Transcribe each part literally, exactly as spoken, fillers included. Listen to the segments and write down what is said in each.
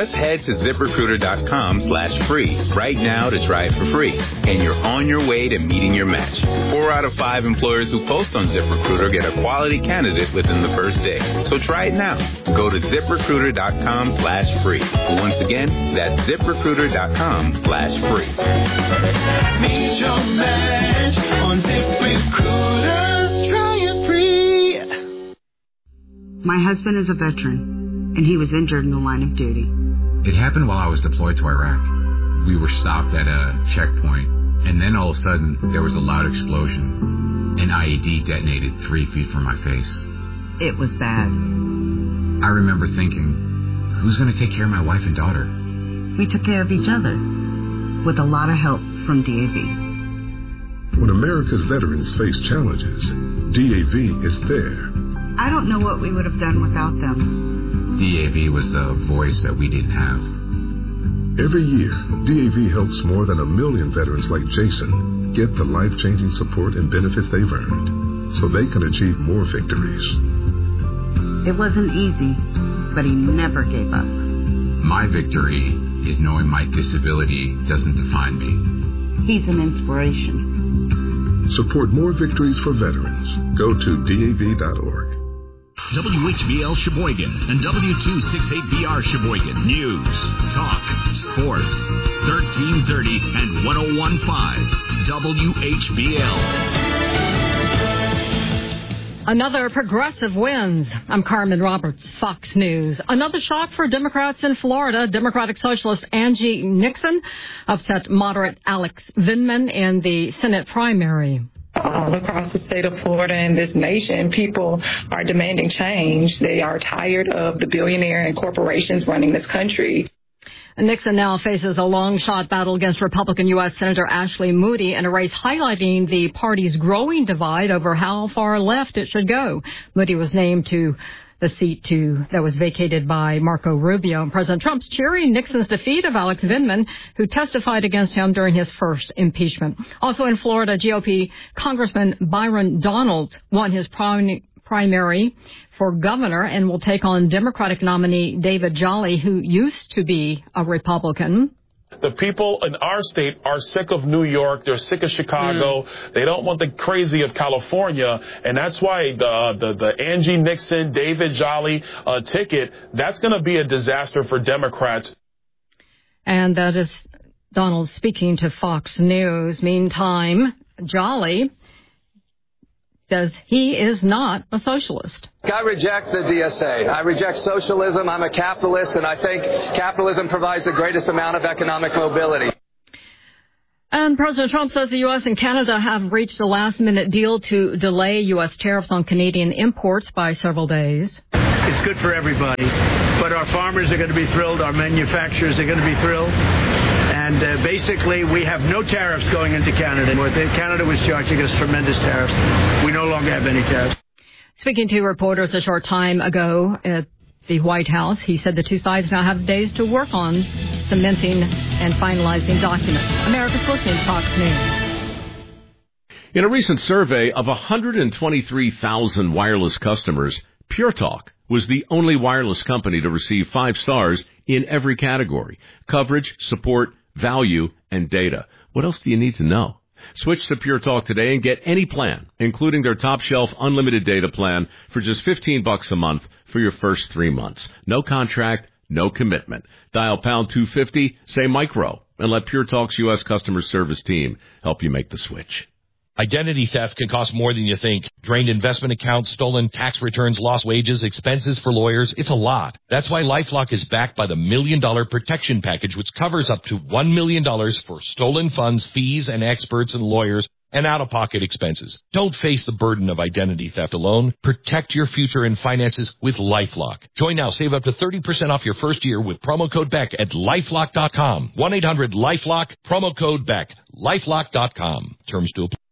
Just head to ZipRecruiter.com slash free right now to try it for free, and you're on your way to meeting your match. Four out of five employers who post on ZipRecruiter get a quality candidate within the first day. So try it now. Go to ZipRecruiter.com slash free. Once again, that's ZipRecruiter.com slash free. Meet your match on ZipRecruiter. Try it free. My husband is a veteran, and he was injured in the line of duty. It happened while I was deployed to Iraq. We were stopped at a checkpoint, and then all of a sudden, there was a loud explosion. An I E D detonated three feet from my face. It was bad. I remember thinking, who's going to take care of my wife and daughter? We took care of each other, with a lot of help from D A V. When America's veterans face challenges, D A V is there. I don't know what we would have done without them. D A V was the voice that we didn't have. Every year, D A V helps more than a million veterans like Jason get the life-changing support and benefits they've earned so they can achieve more victories. It wasn't easy, but he never gave up. My victory is knowing my disability doesn't define me. He's an inspiration. Support more victories for veterans. Go to D A V dot org. W H B L Sheboygan and W two sixty-eight B R Sheboygan. News, talk, sports, thirteen thirty and one oh one point five W H B L. Another progressive wins. I'm Carmen Roberts, Fox News. Another shock for Democrats in Florida. Democratic Socialist Angie Nixon upset moderate Alex Vindman in the Senate primary. All across the state of Florida and this nation, people are demanding change. They are tired of the billionaire and corporations running this country. Nixon now faces a long-shot battle against Republican U S. Senator Ashley Moody in a race highlighting the party's growing divide over how far left it should go. Moody was named to the seat to, that was vacated by Marco Rubio. President Trump's cheering Nixon's defeat of Alex Vindman, who testified against him during his first impeachment. Also in Florida, G O P Congressman Byron Donalds won his prim- primary for governor and will take on Democratic nominee David Jolly, who used to be a Republican. The people in our state are sick of New York. They're sick of Chicago. Mm. They don't want the crazy of California. And that's why the the, the Angie Nixon, David Jolly uh, ticket, that's going to be a disaster for Democrats. And that is Donald speaking to Fox News. Meantime, Jolly says he is not a socialist. I reject the D S A. I reject socialism. I'm a capitalist, and I think capitalism provides the greatest amount of economic mobility. And President Trump says the U S and Canada have reached a last-minute deal to delay U S tariffs on Canadian imports by several days. It's good for everybody, but our farmers are going to be thrilled. Our manufacturers are going to be thrilled. And uh, basically, we have no tariffs going into Canada. Canada was charging us tremendous tariffs. We no longer have any tariffs. Speaking to reporters a short time ago at the White House, he said the two sides now have days to work on cementing and finalizing documents. America's listening to Fox News. In a recent survey of one hundred twenty-three thousand wireless customers, Pure Talk was the only wireless company to receive five stars in every category: coverage, support, value, and data. What else do you need to know? Switch to Pure Talk today and get any plan, including their top shelf unlimited data plan for just fifteen bucks a month for your first three months. No contract, no commitment. Dial pound two fifty, say micro, and let Pure Talk's U S customer service team help you make the switch. Identity theft can cost more than you think. Drained investment accounts, stolen tax returns, lost wages, expenses for lawyers. It's a lot. That's why LifeLock is backed by the Million Dollar Protection Package, which covers up to one million dollars for stolen funds, fees, and experts and lawyers, and out-of-pocket expenses. Don't face the burden of identity theft alone. Protect your future and finances with LifeLock. Join now. Save up to thirty percent off your first year with promo code Beck at LifeLock dot com. one eight hundred LifeLock, promo code Beck. LifeLock dot com. Terms to apply.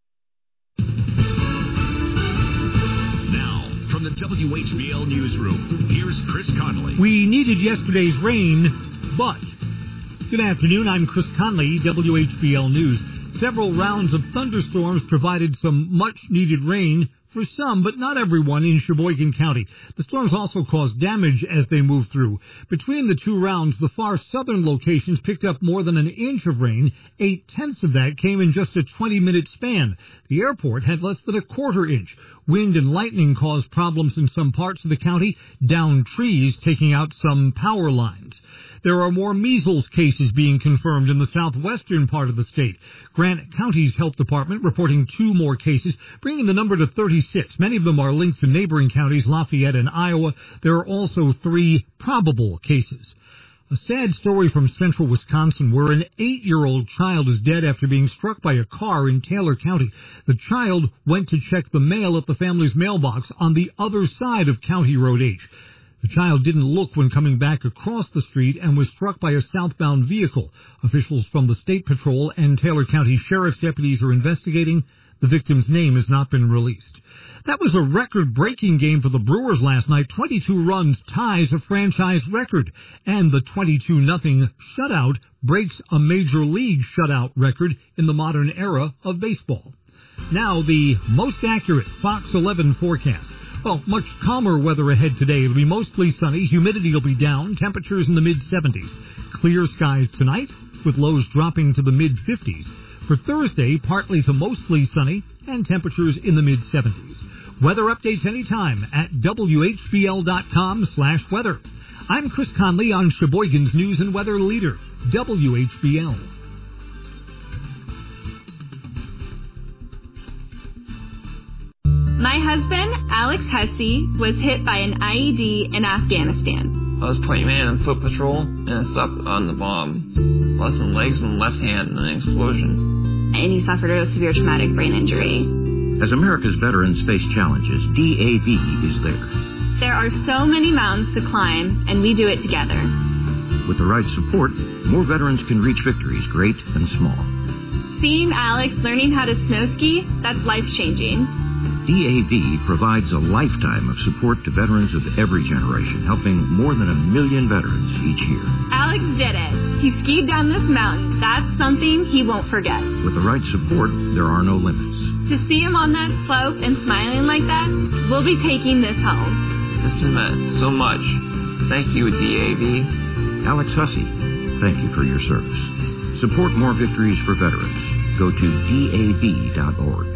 Now, from the W H B L Newsroom, here's Chris Conley. We needed yesterday's rain, but... Good afternoon, I'm Chris Conley, W H B L News. Several rounds of thunderstorms provided some much-needed rain for some, but not everyone in Sheboygan County. The storms also caused damage as they moved through. Between the two rounds, the far southern locations picked up more than an inch of rain. Eight-tenths of that came in just a twenty-minute span. The airport had less than a quarter inch. Wind and lightning caused problems in some parts of the county, downed trees, taking out some power lines. There are more measles cases being confirmed in the southwestern part of the state. Grant County's health department reporting two more cases, bringing the number to thirty-six. Many of them are linked to neighboring counties, Lafayette and Iowa. There are also three probable cases. A sad story from central Wisconsin where an eight-year-old child is dead after being struck by a car in Taylor County. The child went to check the mail at the family's mailbox on the other side of County Road H. The child didn't look when coming back across the street and was struck by a southbound vehicle. Officials from the State Patrol and Taylor County Sheriff's deputies are investigating. The victim's name has not been released. That was a record-breaking game for the Brewers last night. twenty-two runs ties a franchise record, and the twenty-two nothing shutout breaks a major league shutout record in the modern era of baseball. Now the most accurate Fox eleven forecast. Well, much calmer weather ahead today. It'll be mostly sunny. Humidity will be down. Temperatures in the mid-seventies. Clear skies tonight, with lows dropping to the mid-fifties. For Thursday, partly to mostly sunny and temperatures in the mid-seventies. Weather updates anytime at W H B L dot com slash weather. I'm Chris Conley on Sheboygan's News and Weather Leader, W H B L. My husband, Alex Hussey, was hit by an I E D in Afghanistan. I was point man on foot patrol, and I slept on the bomb. Lost my legs and left hand in an explosion. And he suffered a severe traumatic brain injury. As America's veterans face challenges, D A V is there. There are so many mountains to climb, and we do it together. With the right support, more veterans can reach victories, great and small. Seeing Alex learning how to snow ski, that's life-changing. D A V provides a lifetime of support to veterans of every generation, helping more than a million veterans each year. Alex did it. He skied down this mountain. That's something he won't forget. With the right support, there are no limits. To see him on that slope and smiling like that, we'll be taking this home. This has meant so much. Thank you, D A V. Alex Hussey, thank you for your service. Support more victories for veterans. Go to D A V dot org.